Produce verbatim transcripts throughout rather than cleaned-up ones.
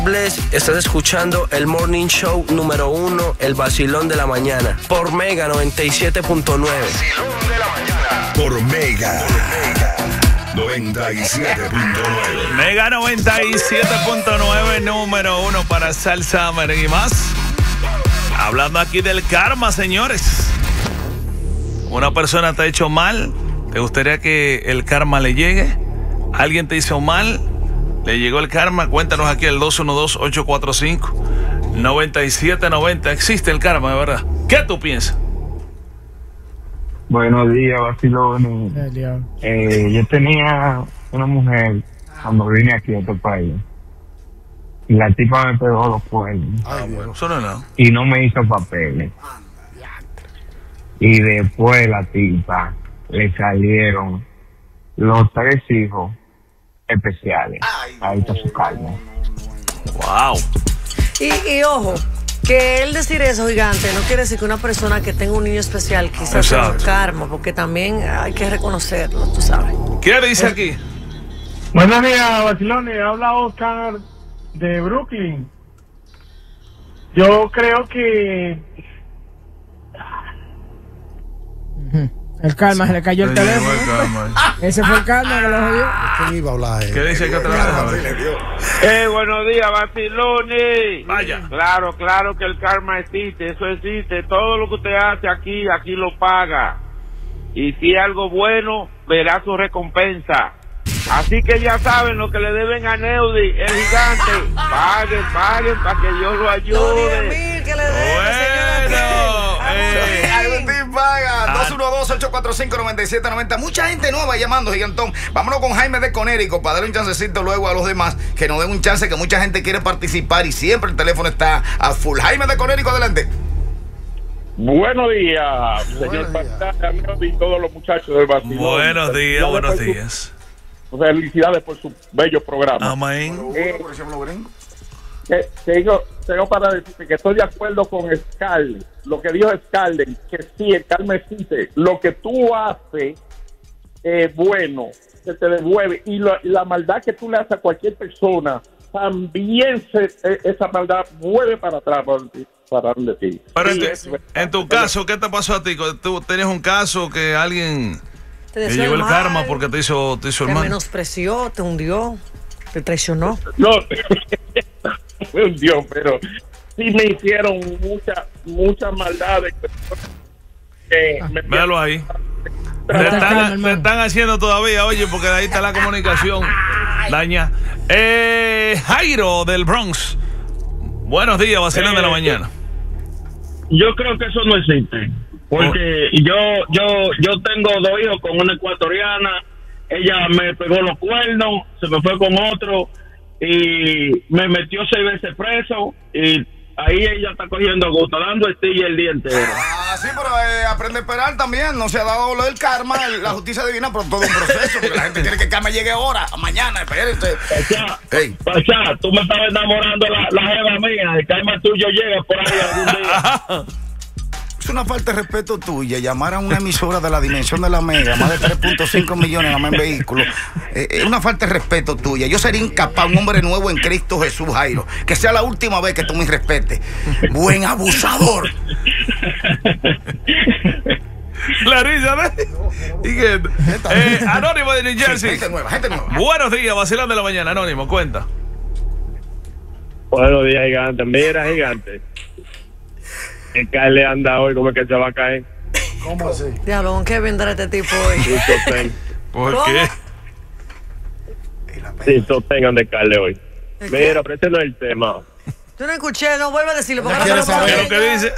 Estás escuchando el Morning Show número uno, el vacilón de la mañana, por Mega noventa y siete punto nueve. Vacilón de la mañana. Por Mega. noventa y siete punto nueve. Mega noventa y siete punto nueve, número uno para salsa, merengue y más. Hablando aquí del karma, señores. Una persona te ha hecho mal, ¿te gustaría que el karma le llegue? ¿Alguien te hizo mal? ¿Le llegó el karma? Cuéntanos aquí el dos uno dos, ocho cuatro cinco, nueve siete nueve cero. Existe el karma, de verdad. ¿Qué tú piensas? Buenos días, vacilones. Eh, yo tenía una mujer cuando vine aquí a este país. Y la tipa me pegó los cuernos. Ah, bueno, eso no es nada. Y no me hizo papeles. Y después la tipa le salieron los tres hijos especiales. Ahí está su karma. Wow. Y, y ojo, que él decir eso, gigante, no quiere decir que una persona que tenga un niño especial quizás tenga un karma, porque también hay que reconocerlo, tú sabes. ¿Qué dice aquí? Buenos días, vacilones. Habla Oscar de Brooklyn. Yo creo que el karma, se le cayó el teléfono. El karma. Ese fue el karma que lo jodió. ¿Quién iba a hablar? ¿Qué dice que otra vez? Eh, buenos días, vacilones. Vaya. Claro, claro que el karma existe, eso existe. Todo lo que usted hace aquí, aquí lo paga. Y si es algo bueno, verá su recompensa. Así que ya saben lo que le deben a Neudi, el gigante. Paguen, paguen para que yo lo ayude. Los diez mil que le deben, Bueno, eh. Agustín paga. dos uno dos, ocho cuatro cinco, nueve siete nueve cero. Mucha gente nueva llamando, gigantón. Vámonos con Jaime de Conérico para darle un chancecito luego a los demás. Que nos den un chance, que mucha gente quiere participar y siempre el teléfono está a full. Jaime de Conérico, adelante. Buenos días, señor Pantalla y todos los muchachos del vacilón. Buenos días, buenos días. Felicidades por su bello programa. Amén. Eh, que, tengo, tengo para decirte que estoy de acuerdo con Scarlett. Lo que dijo Scarlett, que sí, el karma existe. Lo que tú haces es bueno, se te devuelve. Y lo, la maldad que tú le haces a cualquier persona, también se, esa maldad vuelve para atrás para donde ti. Pero sí, en, es, en tu caso, ¿qué te pasó a ti? ¿Tú tenías un caso que alguien te te llegó el karma porque te hizo, te hizo el mal? mal? Te menospreció, te hundió, te traicionó. No, me hundió, pero sí me hicieron muchas muchas maldades. Eh, ah, me Míralo ahí. Te están, te están haciendo todavía, oye, porque de ahí está la comunicación daña. Eh, Jairo del Bronx. Buenos días, vacilón eh, de la mañana. Yo creo que eso no existe. Porque oh. yo yo yo tengo dos hijos con una ecuatoriana. Ella me pegó los cuernos, se me fue con otro y me metió seis veces preso. Y ahí ella está cogiendo gusto, dando estilla el día entero. Ah, sí, pero eh, aprende a esperar también. No se ha dado lo del karma, la justicia divina, pero todo un proceso. Porque la gente quiere que el karma llegue ahora, mañana, espérense. Pachá, hey. Pachá, tú me estabas enamorando la, la jeva mía. El karma tuyo llega por ahí algún día. Es una falta de respeto tuya llamar a una emisora de la dimensión de la Mega, más de tres punto cinco millones en vehículos. Es eh, una falta de respeto tuya. Yo sería incapaz, un hombre nuevo en Cristo Jesús, Jairo. Que sea la última vez que tú me respetes. Buen abusador. La risa, ¿no? ¿Y qué? Eh, Anónimo de New Jersey. Gente nueva, gente nueva. Buenos días, vacilón de la mañana, Anónimo, cuenta. Buenos días, gigante. Mira, gigante. El Carle anda hoy, ¿cómo es que se va a caer? ¿Cómo así? Diablo, ¿con qué vendrá este tipo hoy? ¿Por ¿Cómo? qué? Sí, sostengan de Carle hoy. Mira, pero este no es el tema. Tú no escuché, no vuelve a decirlo. Porque no saber lo que dice.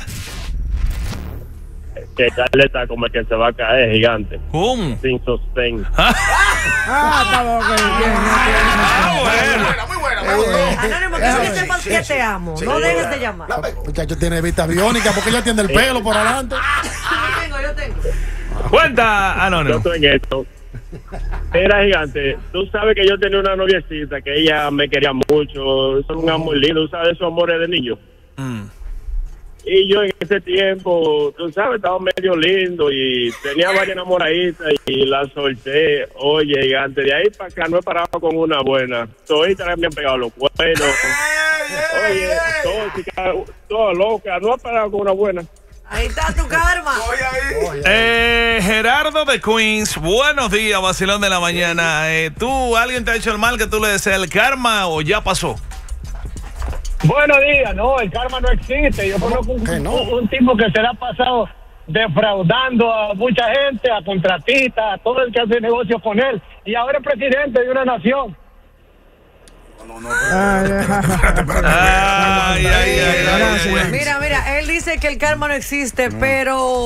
Que Carle está como el que se va a caer, gigante. ¿Cómo? Sin sostén. Ah, está bien. Ah, bueno. Muy buena, muy buena. Anónimo, quiero que sepas que te amo. No dejes de llamar. Muchacho tiene vista biónica, porque ella tiene el pelo por adelante. Yo tengo, yo tengo. Cuenta, Anónimo. Yo estoy en esto. Mira, gigante, tú sabes que yo tenía una noviecita que ella me quería mucho. Es un amor lindo, tú sabes esos amores de niño. Mm. Y yo en ese tiempo, tú sabes, estaba medio lindo y tenía varias enamoraditas y la solté. Oye, gigante, de ahí para acá no he parado con una buena. Toditas me han pegado los cuernos. Oye, tóxica, todo loca, no ha parado con una buena. Ahí está tu karma. Eh, Gerardo de Queens, buenos días, vacilón de la mañana. Eh, ¿Tú, alguien te ha hecho el mal que tú le deseas el karma o ya pasó? Buenos días, no, el karma no existe. Yo conozco un, no? un, un tipo que se le ha pasado defraudando a mucha gente, a contratistas, a todo el que hace negocio con él. Y ahora es presidente de una nación. No, no, espérate, espérate. Ay, ay, ay, ay, ay. Mira, mira, él dice que el karma no existe, pero